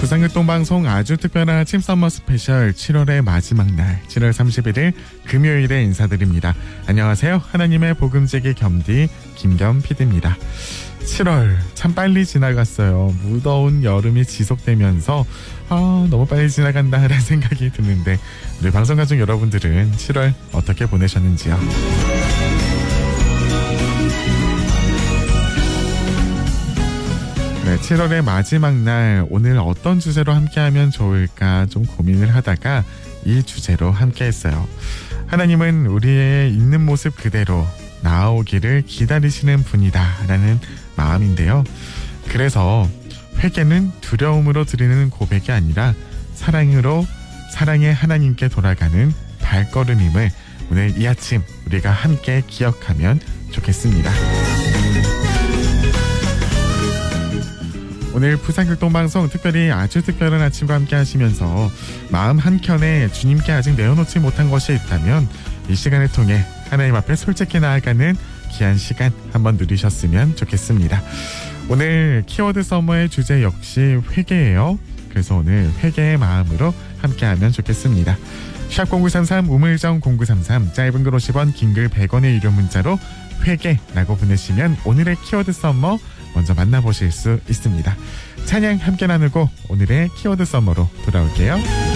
부산극동방송 아주 특별한 아침 썸머 스페셜 7월의 마지막 날 7월 31일 금요일에 인사드립니다. 안녕하세요. 하나님의 복음제기 겸디 김겸 PD입니다. 7월 참 빨리 지나갔어요. 무더운 여름이 지속되면서 너무 빨리 지나간다라는 생각이 드는데 우리 방송가족 여러분들은 7월 어떻게 보내셨는지요? 네, 7월의 마지막 날 오늘 어떤 주제로 함께하면 좋을까 좀 고민을 하다가 이 주제로 함께했어요. 하나님은 우리의 있는 모습 그대로 나아오기를 기다리시는 분이다 라는 마음인데요. 그래서 회개는 두려움으로 드리는 고백이 아니라 사랑으로 사랑의 하나님께 돌아가는 발걸음임을 오늘 이 아침 우리가 함께 기억하면 좋겠습니다. 오늘 부산극동방송 특별히 아주 특별한 아침과 함께 하시면서 마음 한켠에 주님께 아직 내어놓지 못한 것이 있다면 이 시간을 통해 하나님 앞에 솔직히 나아가는 귀한 시간 한번 누리셨으면 좋겠습니다. 오늘 키워드 서머의 주제 역시 회개예요. 그래서 오늘 회개의 마음으로 함께하면 좋겠습니다. 샵0933 우물정 0933 짧은 글 50원 긴 글 100원의 유료 문자로 회개라고 보내시면 오늘의 키워드 서머 먼저 만나보실 수 있습니다. 찬양 함께 나누고 오늘의 키워드 서머로 돌아올게요.